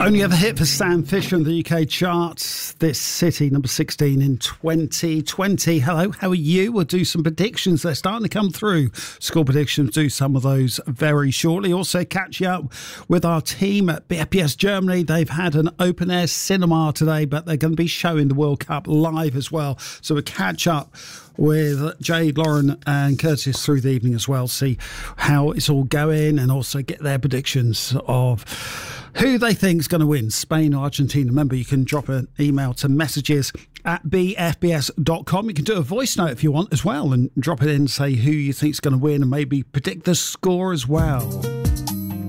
Only ever hit for Sam Fisher in the UK charts. This City, number 16 in 2020. Hello, how are you? We'll do some predictions. They're starting to come through. Score predictions, do some of those very shortly. Also catch you up with our team at BFPS Germany. They've had an open air cinema today, but they're going to be showing the World Cup live as well. So we'll catch up with Jade, Lauren and Curtis through the evening as well, see how it's all going and also get their predictions of who they think is going to win, Spain or Argentina. Remember, you can drop an email to messages@bfbs.com. You can do a voice note if you want as well and drop it in and say who you think is going to win and maybe predict the score as well.